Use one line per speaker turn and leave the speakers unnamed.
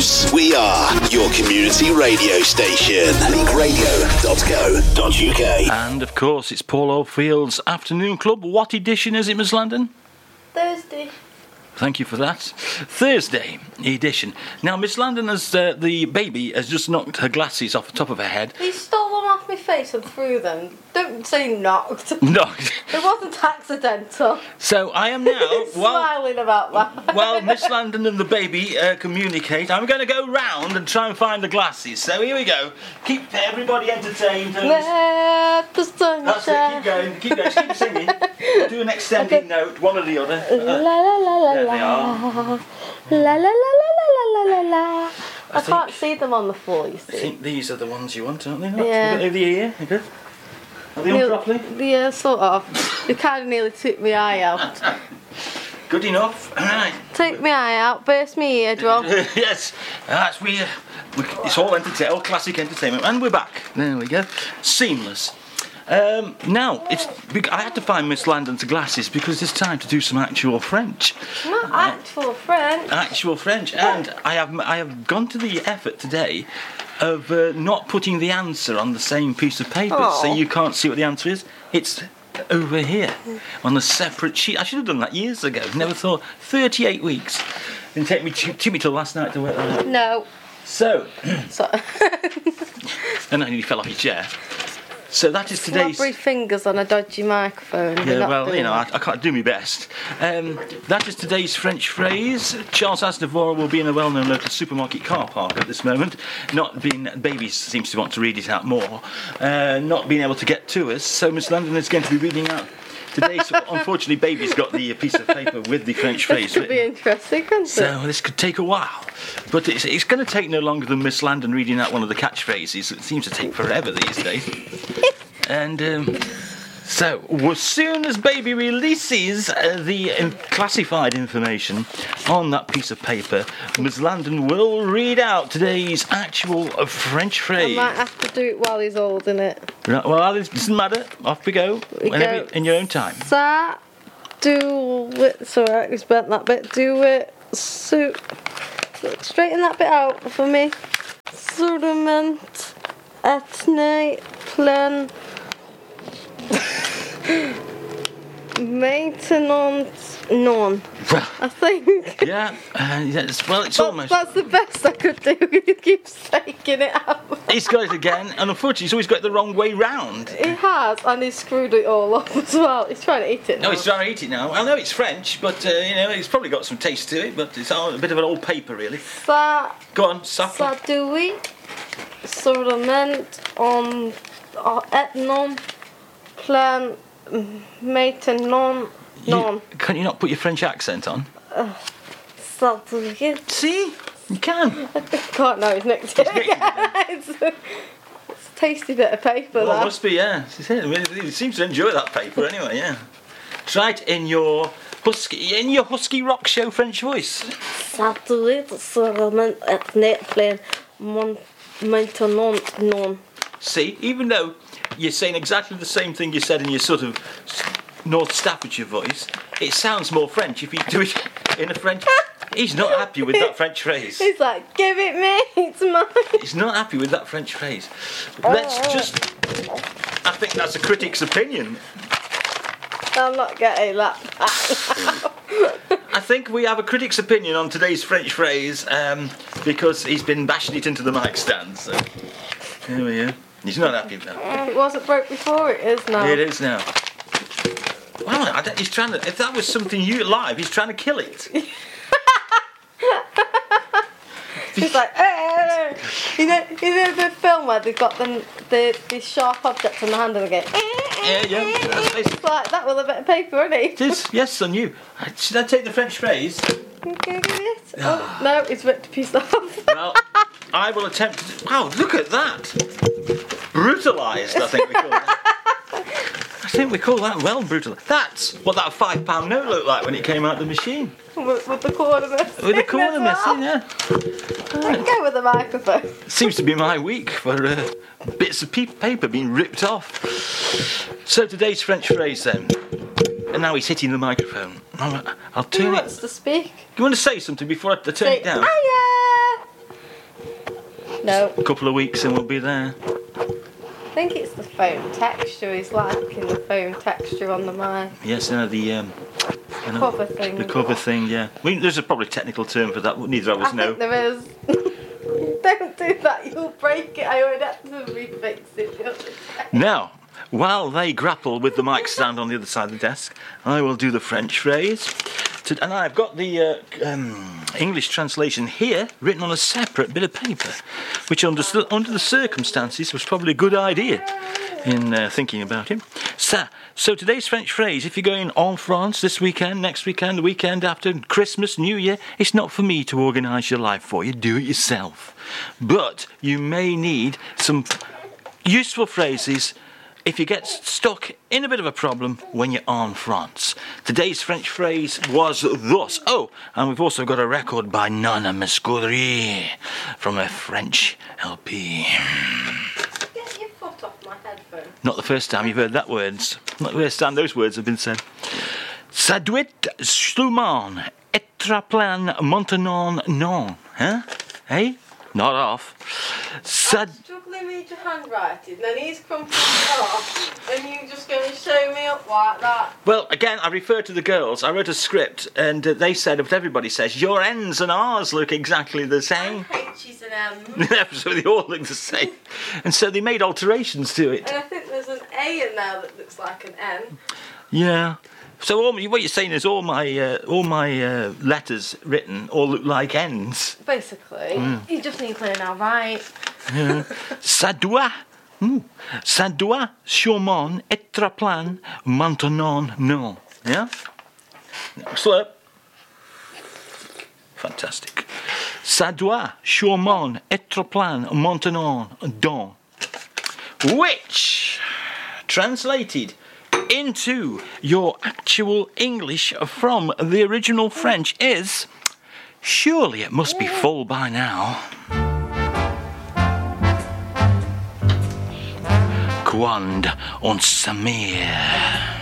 Close. We are your community radio station. leagueradio.co.uk.
And of course, it's Paul Oldfield's Afternoon Club. What edition is it, Miss Landon?
Thursday.
Thank you for that. Thursday edition. Now, Miss Landon, the baby has just knocked her glasses off the top of her head.
He stole them off my face and threw them. Don't say knocked.
Knocked.
It wasn't accidental.
So I am now...
smiling about that.
While Miss Landon and the baby communicate, I'm going to go round and try and find the glasses. So here we go. Keep everybody entertained.
Let the sun
That's
shine.
it, keep going, keep singing. Do an extended note, one or the other.
La la la la
There they are.
la la la la la la. I
think-
can't see them on the floor, you
I
see.
think these are the ones you want, aren't they?
Yeah.
Over the ear, you good? Are they on properly?
Yeah, sort of. You kind of nearly took my eye out.
Good enough. Alright.
Take my eye out, burst my eardrum.
Yes, that's it's all all classic entertainment, and we're back. There we go, seamless. Now I had to find Miss Landon's glasses because it's time to do some actual French.
Not actual French.
Actual French, and I have gone to the effort today of not putting the answer on the same piece of paper, so you can't see what the answer is. It's over here on a separate sheet. I should have done that years ago. Never thought. 38 weeks. Didn't take me till last night to work that out.
No.
So,
So,
and then he fell off your chair. So that is today's.
slobbery fingers on a dodgy microphone. You're
Yeah,
not
well,
doing
you know,
it.
I can't do my best. That is today's French phrase. Charles Aznavour will be in a well-known local supermarket car park at this moment. Babies seems to want to read it out more. Not being able to get to us, so Miss Landon is going to be reading out today's. Unfortunately, Baby's got the piece of paper with the French phrase
This could be
written.
interesting, couldn't it?
So this could take a while, but it's going to take no longer than Miss Landon reading out one of the catchphrases. It seems to take forever these days. And so, as soon as Baby releases the classified information on that piece of paper, Miss Landon will read out today's actual French
I
phrase.
might have to do it while he's holding it.
Right, well, it doesn't matter. Off we go.
go.
In your own time.
Ça, do it. Sorry, I spent that bit. Do it. Straighten that bit out for me. Sudament, etne, plan. Maintenance, none. I think.
Yeah, yes, well, it's almost.
That's the best I could do. He keeps taking it out.
He's got it again, and unfortunately, he's always got it the wrong way round.
He has, and he's screwed it all up as well. He's trying to eat it now.
No, he's trying to eat it now. I know it's French, but it's probably got some taste to it. But it's a bit of an old paper, really.
Ça,
Go on, suffer.
ça doit seulement en non plan maintenant non.
Can you not put your French accent on?
Ça doit.
See, you can.
Can't know his next. It's a tasty bit of paper.
Well, it
that.
must be, yeah. He seems to enjoy that paper anyway. Yeah. Try it in your husky rock show French voice.
Ça doit seulement plan maintenant non.
See, even though you're saying exactly the same thing you said in your sort of North Staffordshire voice, it sounds more French if you do it in a French. He's not happy with that French phrase.
He's like, give it me, it's mine.
He's not happy with that French phrase. Let's just. I think that's a critic's opinion.
I'm not getting that.
I think we have a critic's opinion on today's French phrase because he's been bashing it into the mic stand. So here we are. He's not happy with that.
It wasn't broke before, it is now.
It is now. Well, he's trying to. If that was something live, he's trying to kill it.
He's like, hey. You know the film where they've got the sharp objects in the hand and they go,
Yeah.
it's like that with a bit of paper, isn't
It is. Yes, on you. Should I take the French phrase?
Oh, no, it's ripped a piece off.
Well, I will attempt to. Wow, look at that. Brutalised, I think we call that. I think we call that well brutalised. That's what that £5 note looked like when it came out of the machine.
with the corner missing.
With the corner missing, yeah.
Go with the microphone.
Seems to be my week for bits of paper being ripped off. So today's French phrase then. And now he's hitting the microphone. I'll
Who
turn
wants
it.
to speak?
You want to say something before I turn it down?
Hiya! No.
A couple of weeks and we'll be there.
I think it's the foam texture. He's liking the foam texture on the mic.
Yes, the
Cover thing.
The cover thing, yeah. There's a probably technical term for that. Neither of us know.
I think there is. Don't do that. You'll break it. I already had to refix it the other day.
Now, while they grapple with the mic stand on the other side of the desk, I will do the French phrase. And I've got the English translation here, written on a separate bit of paper, which under the circumstances was probably a good idea in thinking about it. So today's French phrase, if you're going en France this weekend, next weekend, the weekend after, Christmas, New Year, it's not for me to organise your life for you, do it yourself. But you may need some useful phrases if you get stuck in a bit of a problem when you're en France. Today's French phrase was thus. Oh, and we've also got a record by Nana Muscuri from a French LP.
Get your foot off my headphone.
Not the first time you've heard that words. Not the first time those words have been said. Ça doit sûrement être plein maintenant, non. Huh? Hey? Not off.
I'm struggling with your handwriting, then he's crumpling it off, and you just going to show me up like that.
Well, again, I refer to the girls. I wrote a script, and they said, what everybody says, your N's and R's look exactly the same.
H's and M's.
So they all look the same. And so they made alterations to it.
And I think there's an A in there that looks like an N.
Yeah. So what you're saying is all my letters written all look like N's.
Basically, you just need to learn how to write.
Ça doit sûrement être plein maintenant, non. Yeah? Slurp. Fantastic. Ça doit sûrement être plein maintenant, non. Which, translated into your actual English from the original French is, surely it must be full by now. Quand on s'amuse.